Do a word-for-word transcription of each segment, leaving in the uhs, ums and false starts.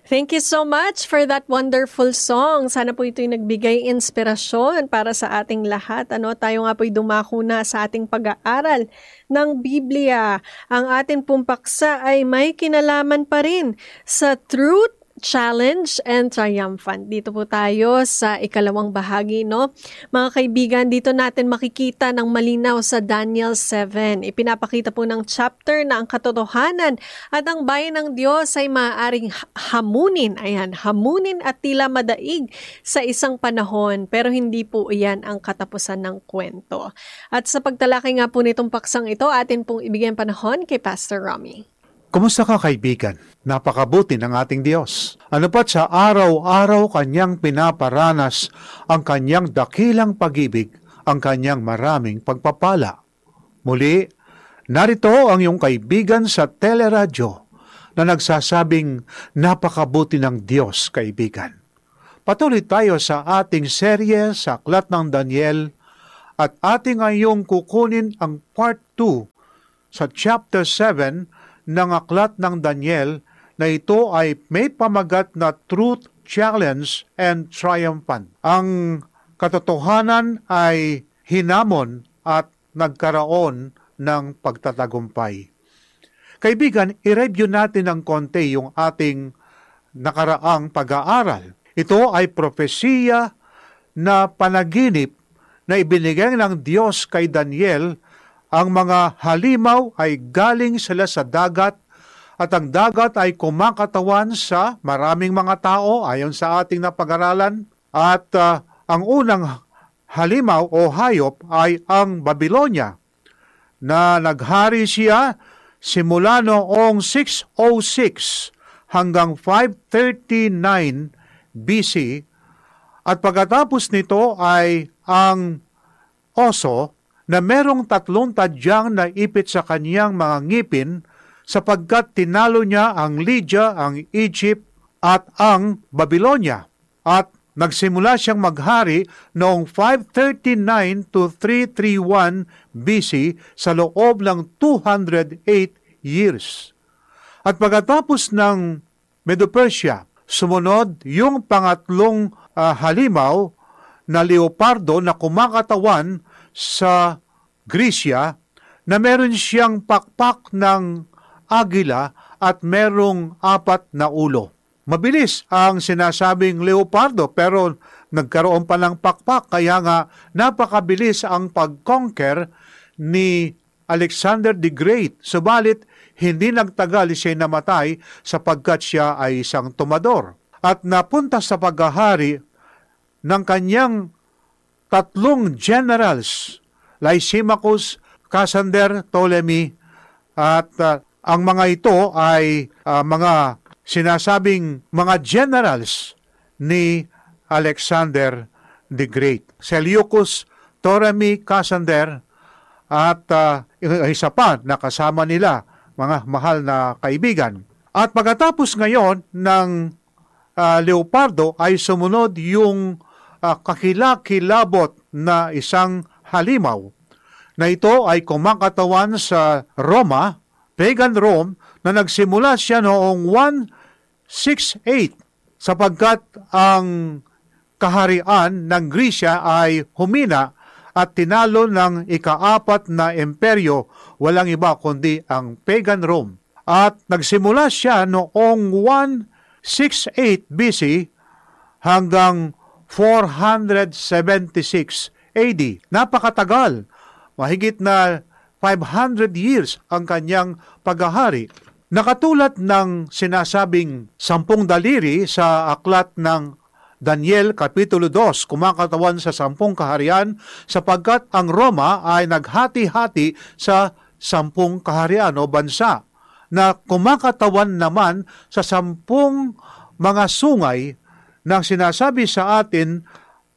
Thank you so much for that wonderful song. Sana po ito'y nagbigay inspirasyon para sa ating lahat. Ano, tayo nga po'y dumako na sa ating pag-aaral ng Biblia. Ang ating pong paksa ay may kinalaman pa rin sa truth, challenge, and triumphant. Dito po tayo sa ikalawang bahagi, no? Mga kaibigan, dito natin makikita ng malinaw sa Daniel seven. Ipinapakita po ng chapter na ang katotohanan at ang bayan ng Diyos ay maaaring hamunin, ayan, hamunin at tila madaig sa isang panahon, pero hindi po iyan ang katapusan ng kwento. At sa pagtalakay nga po nitong paksang ito, atin pong ibigyan panahon kay Pastor Romy. Kumusta ka, kaibigan? Napakabuti ng ating Diyos. Ano pat sa araw-araw kanyang pinaparanas ang kanyang dakilang pag-ibig, ang kanyang maraming pagpapala. Muli, narito ang iyong kaibigan sa teleradyo na nagsasabing napakabuti ng Diyos, kaibigan. Patuloy tayo sa ating serye sa Aklat ng Daniel at ating ngayong kukunin ang part two sa chapter seven ng Aklat ng Daniel na ito ay may pamagat na Truth, Challenge, and Triumphant. Ang katotohanan ay hinamon at nagkaroon ng pagtatagumpay. Kaibigan, i-review natin ng konti yung ating nakaraang pag-aaral. Ito ay propesiya na panaginip na ibinigay ng Diyos kay Daniel. Ang mga halimaw ay galing sila sa dagat at ang dagat ay kumakatawan sa maraming mga tao ayon sa ating napag-aralan. At uh, ang unang halimaw o hayop ay ang Babylonia na naghari siya simula noong six oh six hanggang five thirty-nine B C at pagkatapos nito ay ang oso na merong tatlong tadyang na ipit sa kaniyang mga ngipin sapagkat tinalo niya ang Lydia, ang Egypt at ang Babylonia. At nagsimula siyang maghari noong five thirty-nine to three thirty-one B C sa loob ng two hundred eight years. At pagkatapos ng Medo-Persia, sumunod yung pangatlong uh, halimaw na leopardo na kumakatawan sa Grisya na meron siyang pakpak ng agila at merong apat na ulo. Mabilis ang sinasabing leopardo pero nagkaroon pa ng pakpak kaya nga napakabilis ang pag-conquer ni Alexander the Great. Subalit hindi nagtagal siya namatay sapagkat siya ay isang tumador. At napunta sa paghahari ng kanyang tatlong generals, Lysimachus, Cassander, Ptolemy, at uh, ang mga ito ay uh, mga sinasabing mga generals ni Alexander the Great. Seleucus, Ptolemy, Cassander, at uh, isa pa na kasama nila, mga mahal na kaibigan. At pagkatapos ngayon ng uh, leopardo ay sumunod yung Uh, kakilakilabot na isang halimaw na ito ay kumakatawan sa Roma, pagan Rome, na nagsimula siya noong one sixty-eight sapagkat ang kaharian ng Grisya ay humina at tinalo ng ikaapat na imperyo, walang iba kundi ang pagan Rome. At nagsimula siya noong one sixty-eight B C hanggang four seventy-six A D. Napakatagal. Mahigit na five hundred years ang kanyang paghahari. Nakatulad ng sinasabing sampung daliri sa aklat ng Daniel Kapitulo two, kumakatawan sa sampung kaharian sapagkat ang Roma ay naghati-hati sa sampung kaharian o bansa na kumakatawan naman sa sampung mga sungay nang sinasabi sa atin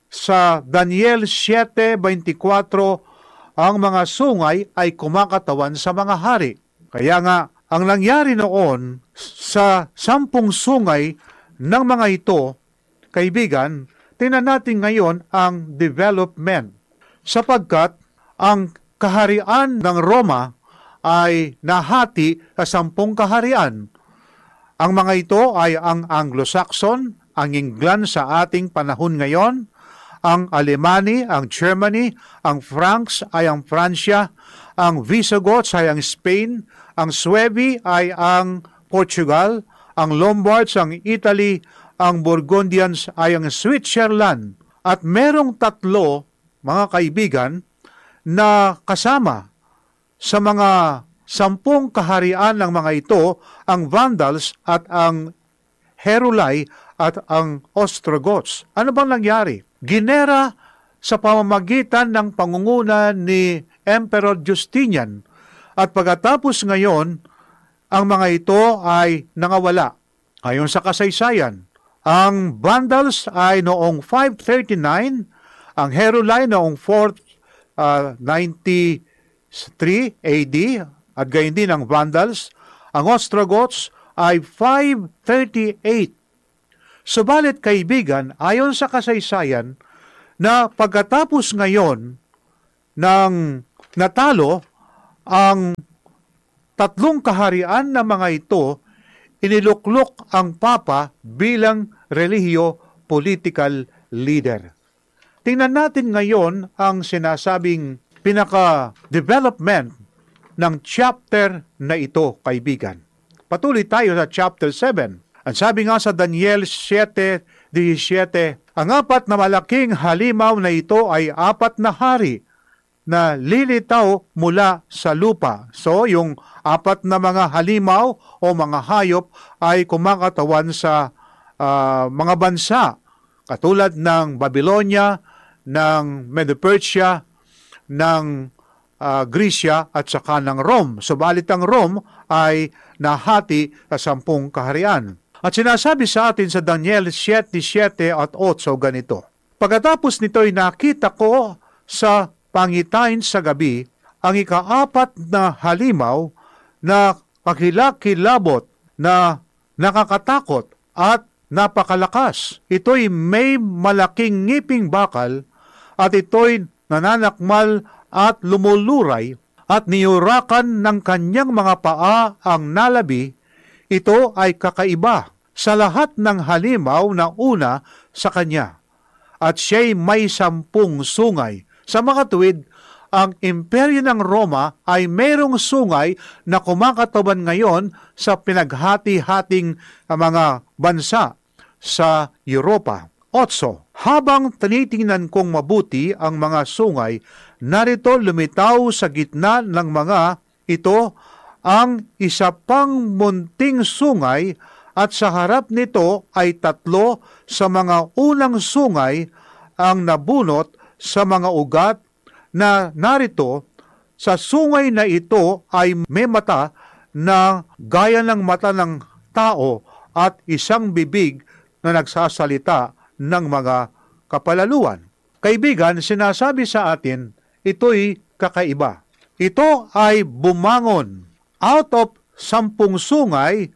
sa Daniel seven twenty-four, ang mga sungay ay kumakatawan sa mga hari. Kaya nga, ang nangyari noon sa sampung sungay ng mga ito, kaibigan, tingnan natin ngayon ang development. Sapagkat ang kaharian ng Roma ay nahati sa sampung kaharian. Ang mga ito ay ang Anglo-Saxon, ang England sa ating panahon ngayon, ang Alemani, ang Germany, ang Franks ay ang Pransya, ang Visigoths ay ang Spain, ang Suebi ay ang Portugal, ang Lombards ang Italy, ang Burgundians ay ang Switzerland. At merong tatlo, mga kaibigan, na kasama sa mga sampung kaharian ng mga ito, ang Vandals at ang Heruli at ang Ostrogoths. Ano bang nangyari? Ginera sa pamamagitan ng pangunguna ni Emperor Justinian, at pagkatapos ngayon, ang mga ito ay nangawala. Ayon sa kasaysayan, ang Vandals ay noong five thirty-nine, ang Heruli noong four ninety-three A D, at gayon din ang Vandals. Ang Ostrogoths ay five thirty-eight. Subalit kaibigan, ayon sa kasaysayan, na pagkatapos ngayon ng natalo ang tatlong kaharian na mga ito, iniluklok ang Papa bilang relihiyo-political leader. Tingnan natin ngayon ang sinasabing pinaka-development ng chapter na ito, kaibigan. Patuloy tayo sa chapter seven. Ang sabi nga sa Daniel seven seventeen, ang apat na malaking halimaw na ito ay apat na hari na lilitaw mula sa lupa. So, yung apat na mga halimaw o mga hayop ay kumakatawan sa uh, mga bansa katulad ng Babylonia, ng Medo-Persia, ng uh, Grisya at saka ng Rome. Subalit ang Rome ay nahati sa sampung kaharian. At sinasabi sa atin sa Daniel seven seven at eight ganito, pagkatapos nito'y nakita ko sa pangitain sa gabi ang ikaapat na halimaw na kakilakilabot na nakakatakot at napakalakas. Ito'y may malaking ngiping bakal at ito'y nananakmal at lumuluray at niyurakan ng kanyang mga paa ang nalabi. Ito ay kakaiba sa lahat ng halimaw na una sa kanya. At siya'y may sampung sungay. Sa mga tuwid, ang imperyo ng Roma ay mayroong sungay na kumakatawan ngayon sa pinaghati-hating mga bansa sa Europa. Otso, habang tinitingnan kong mabuti ang mga sungay, narito lumitaw sa gitna ng mga ito ang isa pang munting sungay, at sa harap nito ay tatlo sa mga unang sungay ang nabunot sa mga ugat na narito. Sa sungay na ito ay may mata na gaya ng mata ng tao at isang bibig na nagsasalita ng mga kapalaluan. Kaibigan, sinasabi sa atin, ito'y kakaiba. Ito ay bumangon. Out of sampung sungay,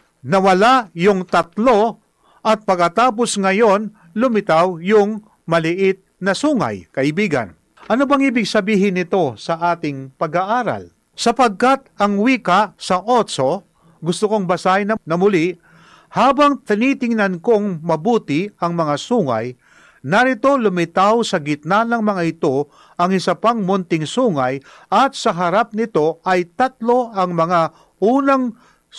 nawala yung tatlo at pagkatapos ngayon, lumitaw yung maliit na sungay, kaibigan. Ano bang ibig sabihin nito sa ating pag-aaral? Sapagkat ang wika sa otso, gusto kong basahin na, na muli, habang tinitingnan kong mabuti ang mga sungay, narito lumitaw sa gitna ng mga ito ang isa pang munting sungay, at sa harap nito ay tatlo ang mga unang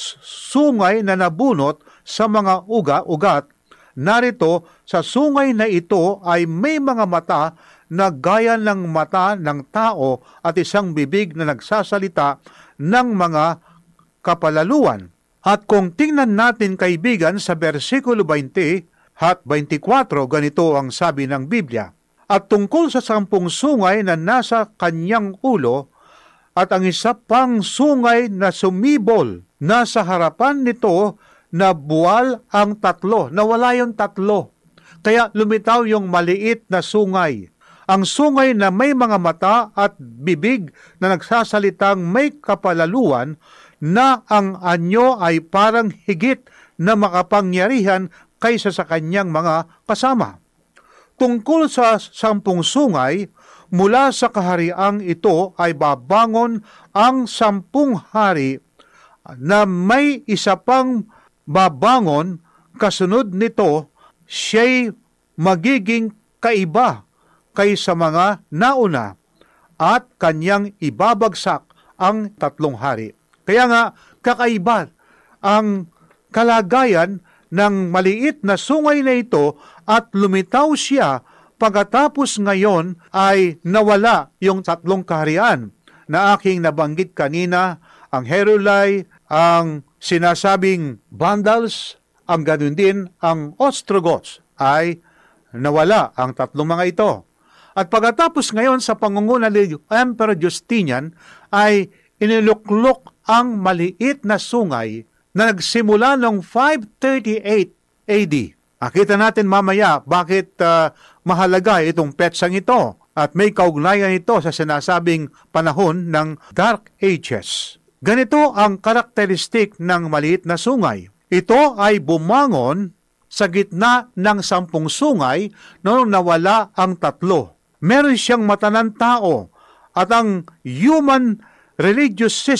sungay na nabunot sa mga uga-ugat. Narito sa sungay na ito ay may mga mata na gaya ng mata ng tao at isang bibig na nagsasalita ng mga kapalaluan. At kung tingnan natin, kaibigan, sa versikulo twenty at twenty-four, ganito ang sabi ng Biblia. At tungkol sa sampung sungay na nasa kanyang ulo, at ang isa pang sungay na sumibol, nasa harapan nito na buwal ang tatlo. Nawala yung tatlo. Kaya lumitaw yung maliit na sungay. Ang sungay na may mga mata at bibig na nagsasalitang may kapalaluan, na ang anyo ay parang higit na makapangyarihan kaysa sa kanyang mga kasama. Tungkol sa sampung sungay, mula sa kahariang ito ay babangon ang sampung hari na may isa pang babangon, kasunod nito, siya'y magiging kaiba kaysa mga nauna at kanyang ibabagsak ang tatlong hari. Kaya nga, kakaiba ang kalagayan ng maliit na sungay na ito at lumitaw siya pagkatapos ngayon ay nawala yung tatlong kaharian na aking nabanggit kanina, ang Heruli, ang sinasabing Vandals, ang ganun din ang Ostrogoths ay nawala ang tatlong mga ito. At pagkatapos ngayon sa pangunguna ni Emperor Justinian ay iniluklok ang maliit na sungay na nagsimula noong five thirty-eight A D. Nakita natin mamaya bakit uh, mahalaga itong petsang ito at may kaugnayan ito sa sinasabing panahon ng Dark Ages. Ganito ang karakteristik ng maliit na sungay. Ito ay bumangon sa gitna ng sampung sungay noong nawala ang tatlo. Meron siyang mata ng tao at ang human religious system